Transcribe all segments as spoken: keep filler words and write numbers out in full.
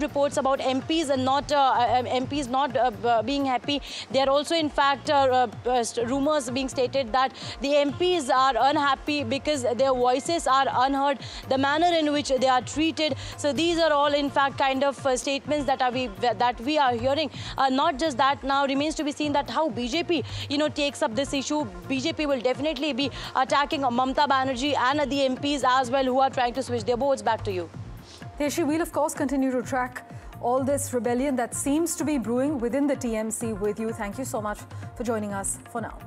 reports about M Ps and not uh, M Ps not uh, being happy. There are also, in fact, uh, uh, rumors being stated that the M Ps are unhappy because their voices are unheard, the manner in which they are treated. So these are all, in fact, kind of uh, statements that are we that we are hearing. Uh, not just that, now remains to be seen that how B J P, you know, takes up this issue. B J P will definitely be attacking Mamata Banerjee and uh, the M Ps as well, who are trying to switch their boards. Back to you. Teshi, we'll of course continue to track all this rebellion that seems to be brewing within the T M C with you. Thank you so much for joining us for now.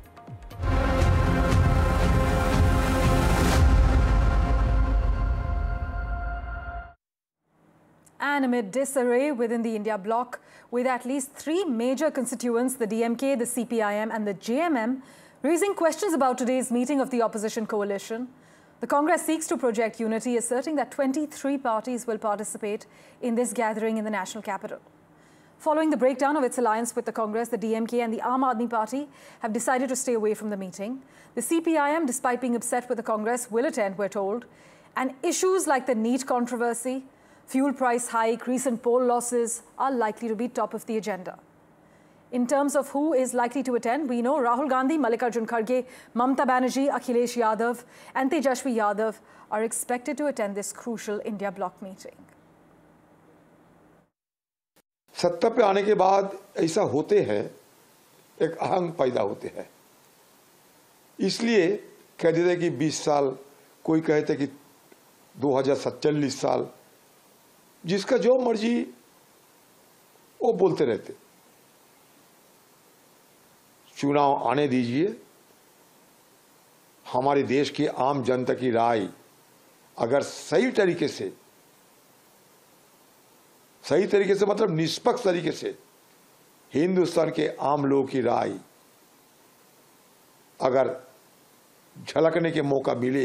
And amid disarray within the India bloc, with at least three major constituents, the D M K, the C P I M and the J M M, raising questions about today's meeting of the opposition coalition, the Congress seeks to project unity, asserting that twenty-three parties will participate in this gathering in the national capital. Following the breakdown of its alliance with the Congress, the D M K and the Aam Aadmi Party have decided to stay away from the meeting. The C P I M, despite being upset with the Congress, will attend, we're told. And issues like the NEET controversy, fuel price hike, recent poll losses are likely to be top of the agenda. In terms of who is likely to attend, we know Rahul Gandhi, Mallikarjun Kharge, Mamata Banerjee, Akhilesh Yadav and Tejashwi Yadav are expected to attend this crucial India bloc meeting. सत्ता पे आने के बाद ऐसा होते हैं, एक अहंग पैदा होते हैं. इसलिए कह देते कि बीस साल, कोई कहते कि दो हज़ार सत्तालीस साल, जिसका जो मर्जी वो बोलते रहते. चुनाव आने दीजिए. हमारे देश की आम जनता की राय अगर सही तरीके से सही तरीके से मतलब निष्पक्ष तरीके से हिंदुस्तान के आम लोगों की राय अगर झलकने के मौका मिले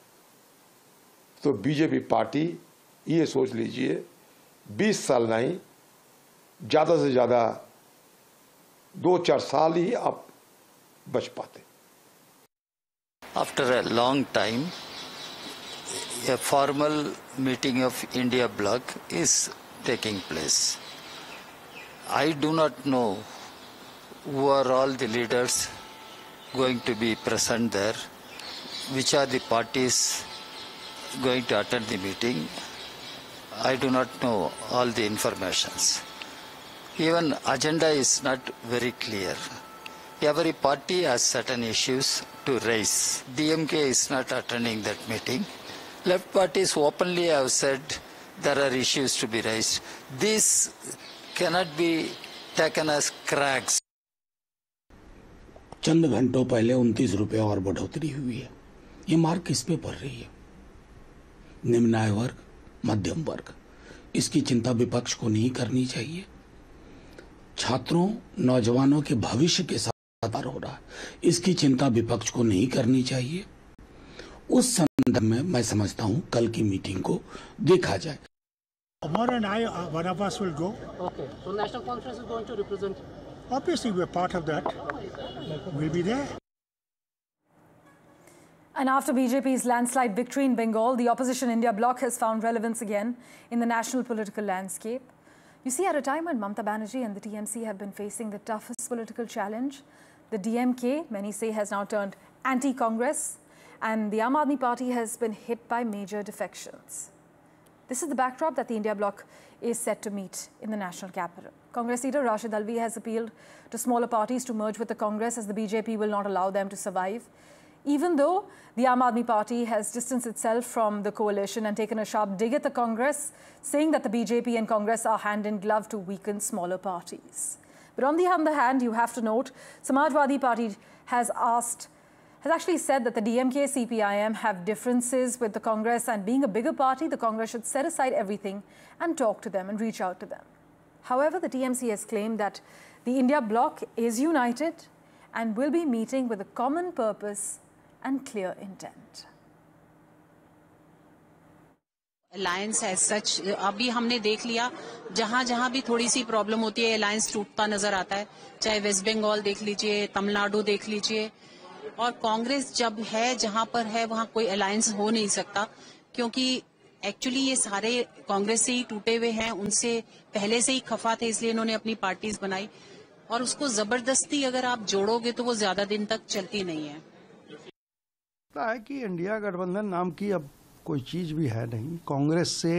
तो बीजेपी पार्टी ये सोच लीजिए बीस साल नहीं, ज्यादा से ज्यादा दो चार साल ही आप बच पाते. After a long time, a formal meeting of India bloc is taking place. I do not know who are all the leaders going to be present there, which are the parties going to attend the meeting. I do not know all the informations. Even agenda is not very clear. Every party has certain issues to raise. D M K is not attending that meeting. Left parties openly have said there are issues to be raised. This cannot be taken as cracks. चंद घंटों पहले उनतीस रुपए और बढ़ोतरी हुई है. ये मार किस पे पड़ रही है? निम्न आय वर्ग, मध्यम वर्ग. इसकी चिंता विपक्ष को नहीं करनी चाहिए. छात्रों, नौजवानों के भविष्य के साथ हो रहा है, इसकी चिंता विपक्ष को नहीं करनी चाहिए. उस संदर्भ में मैं समझता हूं कल की मीटिंग को देखा जाए. Amar and I, uh, one of us will go. Okay, so National Conference is going to represent. Obviously, we're part of that. We'll be there. And after B J P's landslide victory in Bengal, the opposition India bloc has found relevance again in the national political landscape. You see, at a time when Mamata Banerjee and the T M C have been facing the toughest political challenge, the D M K, many say, has now turned anti-Congress, and the Aam Aadmi Party has been hit by major defections. This is the backdrop that the India bloc is set to meet in the national capital. Congress leader Rashid Alvi has appealed to smaller parties to merge with the Congress, as the B J P will not allow them to survive. Even though the Aam Aadmi Party has distanced itself from the coalition and taken a sharp dig at the Congress, saying that the B J P and Congress are hand in glove to weaken smaller parties. But on the other hand, you have to note, Samajwadi Party has asked, has actually said that the D M K, C P I M have differences with the Congress, and being a bigger party, the Congress should set aside everything and talk to them and reach out to them. However, the T M C has claimed that the India bloc is united and will be meeting with a common purpose and clear intent. Alliance as such अभी हमने देख लिया, जहां जहां भी थोड़ी सी problem होती है अलायंस टूटता नजर आता है. चाहे वेस्ट बंगाल देख लीजिए, तमिलनाडु देख लीजिए. और कांग्रेस जब है, जहां पर है, वहां कोई अलायंस हो नहीं सकता, क्योंकि एक्चुअली ये सारे कांग्रेस से ही टूटे हुए हैं, उनसे पहले से ही खफा थे, इसलिए इन्होंने अपनी पार्टीज बनाई और उसको जबरदस्ती अगर आप जोड़ोगे तो वो ज्यादा दिन तक चलती नहीं है। लगता है कि इंडिया गठबंधन नाम की अब कोई चीज भी है नहीं। कांग्रेस से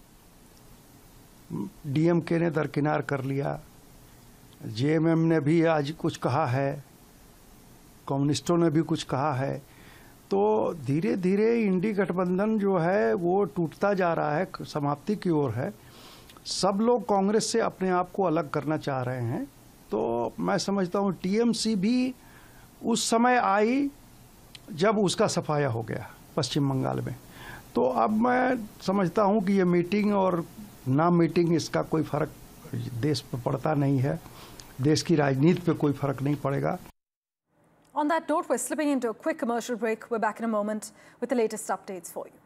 डीएमके ने दरकिनार कर लिया, जेएमएम ने भी आज कुछ कहा है, कम्युनिस्टों ने भी कुछ कहा है, तो धीरे धीरे इंडी गठबंधन जो है वो टूटता जा रहा है, समाप्ति की ओर है। सब लोग कांग्रेस से अपने आप को अलग करना चाह रहे हैं। तो मैं समझता हूँ टीएमसी भी उस समय आई जब उसका सफाया हो गया पश्चिम बंगाल में। तो अब मैं समझता हूँ कि ये मीटिंग और ना मीटिंग इसका कोई फर्क देश पर पड़ता नहीं है, देश की राजनीति पे कोई फर्क नहीं पड़ेगा। On that note, we're slipping into a quick commercial break. We're back in a moment with the latest updates for you.